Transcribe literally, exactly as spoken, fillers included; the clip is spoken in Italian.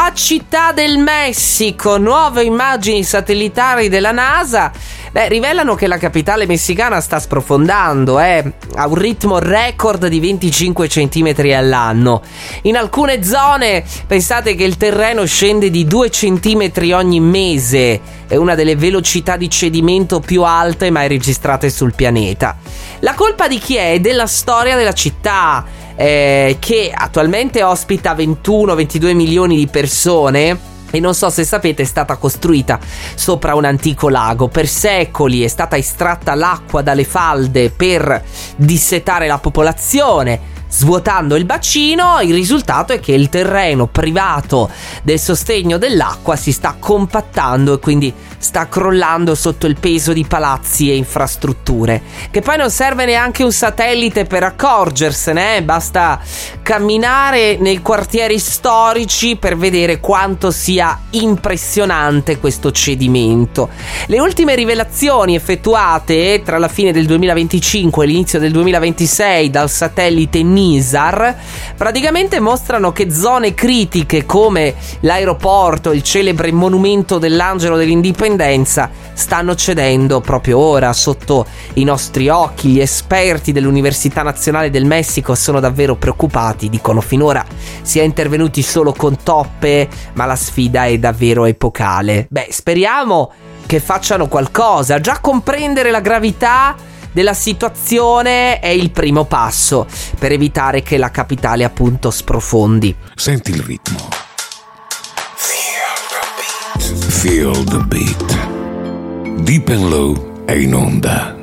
a Città del Messico, nuove immagini satellitari della NASA, beh, rivelano che la capitale messicana sta sprofondando, eh, a un ritmo record di venticinque centimetri all'anno. In alcune zone pensate che il terreno scende di due centimetri ogni mese, è una delle velocità di cedimento più alte mai registrate sul pianeta. La colpa di chi è? Della storia della città, eh, che attualmente ospita ventuno ventidue milioni di persone. E non so se sapete, è stata costruita sopra un antico lago. Per secoli è stata estratta l'acqua dalle falde per dissetare la popolazione, svuotando il bacino. Il risultato è che il terreno privato del sostegno dell'acqua si sta compattando e quindi sta crollando sotto il peso di palazzi e infrastrutture, che poi non serve neanche un satellite per accorgersene, eh? Basta camminare nei quartieri storici per vedere quanto sia impressionante questo cedimento. Le ultime rivelazioni effettuate tra la fine del duemilaventicinque e l'inizio del duemilaventisei dal satellite NISAR praticamente mostrano che zone critiche come l'aeroporto, il celebre monumento dell'Angelo dell'Indipendenza stanno cedendo proprio ora sotto i nostri occhi. Gli esperti dell'Università Nazionale del Messico sono davvero preoccupati, dicono finora si è intervenuti solo con toppe, ma la sfida è davvero epocale. Beh, speriamo che facciano qualcosa. Già comprendere la gravità della situazione è il primo passo per evitare che la capitale appunto sprofondi. Senti il ritmo. Feel the beat. Deep and Low è in onda.